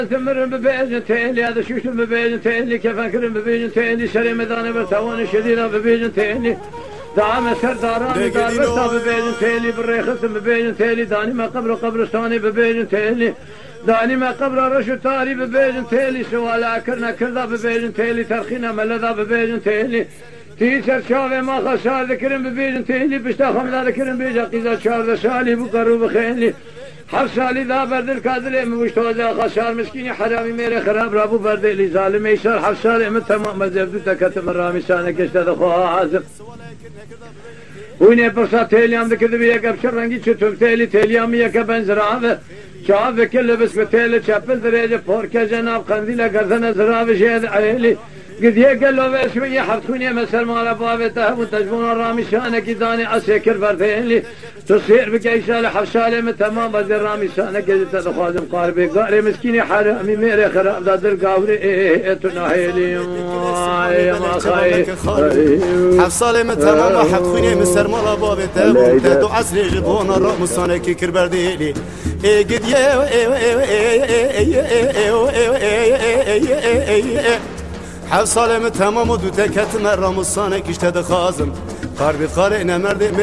ثمرن ببيجن تيلي هذا شوشن ببيجن تيلي كفكرن ببيجن تيلي شري ميدان برتوان شديرة ببيجن تيلي دعم سرداران دار برتا ببيجن تيلي بالريخس ببيجن تيلي داني ما قبرستاني ببيجن تيلي داني ما قبر رشو تاري ببيجن تيلي سوالا كرنا كردا ببيجن تيلي ترخينا ملدا ببيجن تيلي تيسر شاوه ما خسار ذكرن ببيجن تيلي بشتا خمدا ذكرن بيجا قيزا شارد سالي بقرو بخيلي حف سالي ذا برد الكادر مشتوزا خسار مسكيني حرامي ميري خراب رابو برد اللي ظالم يسار حف سالي من تمام مزبدو تكتم الرامي سانك اشتد خواه عازم ويني برسا تيليام ذكر بيك ابشر رنگي چتوب تيليام يك بنزراوه شاف كل بس بتيل شابل درجه فوركه جناب قنديل گردن زراوه شهد عيلي قد يقل له بس شويه حطوني مثل ما لبابته وتجبون الرامي شانك داني اسكر بردين تصير بكيسال حفصاله من تمام بدر الرامي شانك جت تخازم قاربي قاري مسكيني حرامي ميري خراب دادر قاوري تناهيلي يا ما خاي حفصاله من تمام حطوني مثل ما لبابته وتدو عصر جبون الرامي شانك كربرديلي قد حفصاله من تمام ودو تكت مرام الصانك اشتد خازم قاربي قارئنا مرد